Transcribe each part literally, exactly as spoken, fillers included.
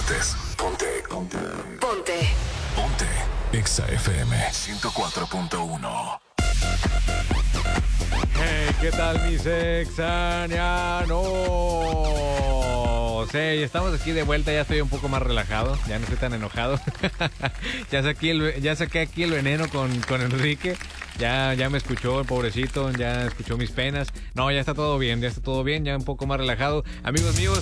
partes. Ponte. Ponte. Ponte. Ponte. Exa F M ciento cuatro punto uno. Hey, ¿qué tal mis exanianos? Hey, estamos aquí de vuelta, ya estoy un poco más relajado, ya no estoy tan enojado. ya, saqué el, ya saqué aquí el veneno con, con Enrique. Ya, ya me escuchó el pobrecito, ya escuchó mis penas. No, ya está todo bien, ya está todo bien, ya un poco más relajado. Amigos míos,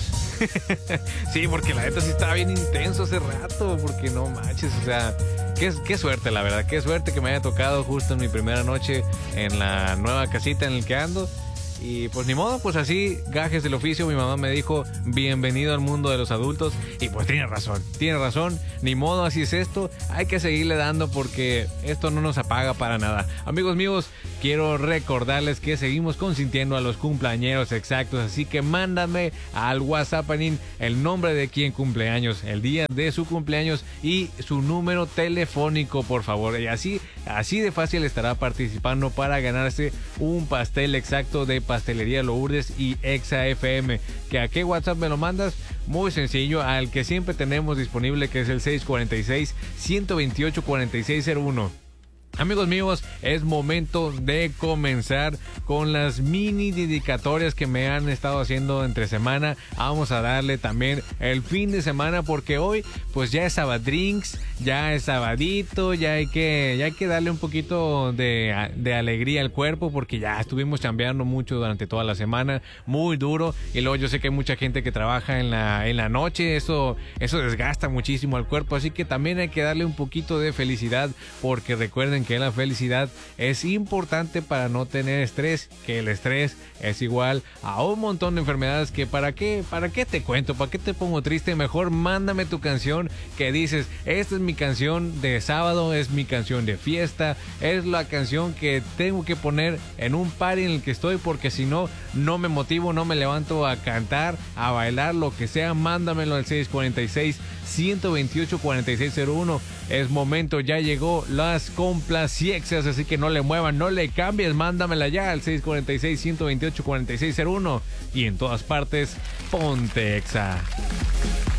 sí, porque la neta sí estaba bien intenso hace rato, porque no manches, o sea, qué, qué suerte, la verdad, qué suerte que me haya tocado justo en mi primera noche en la nueva casita en la que ando. Y pues ni modo, pues así, gajes del oficio. Mi mamá me dijo, bienvenido al mundo de los adultos. Y pues tiene razón, tiene razón. Ni modo, así es esto. Hay que seguirle dando porque esto no nos apaga para nada. Amigos míos, quiero recordarles que seguimos consintiendo a los cumpleañeros exactos. Así que mándame al WhatsApp el nombre de quien cumpleaños, el día de su cumpleaños y su número telefónico, por favor. Y así, así de fácil estará participando para ganarse un pastel exacto de Pastelería Lourdes y Exa F M. ¿Que a qué WhatsApp me lo mandas? Muy sencillo, al que siempre tenemos disponible, que es el seis cuatro seis, uno dos ocho, cuatro seis cero uno. Amigos míos, es momento de comenzar con las mini dedicatorias que me han estado haciendo entre semana. Vamos a darle también el fin de semana porque hoy pues ya es Sabadrinks, ya es sabadito, ya hay que, ya hay que darle un poquito de, de alegría al cuerpo porque ya estuvimos chambeando mucho durante toda la semana, muy duro, y luego yo sé que hay mucha gente que trabaja en la, en la noche, eso, eso desgasta muchísimo al cuerpo, así que también hay que darle un poquito de felicidad porque recuerden que la felicidad es importante para no tener estrés, que el estrés es igual a un montón de enfermedades que para qué, para qué te cuento, para qué te pongo triste. Mejor mándame tu canción que dices, esta es mi canción de sábado, es mi canción de fiesta, es la canción que tengo que poner en un party en el que estoy porque si no, no me motivo, no me levanto a cantar, a bailar, lo que sea. Mándamelo al seis cuatro seis, uno dos ocho, cuatro seis cero uno. Es momento, ya llegó las complaciexas, así que no le muevan, no le cambies, mándamela ya al seis cuatro seis, uno dos ocho, cuatro seis cero uno y en todas partes, ponte Exa.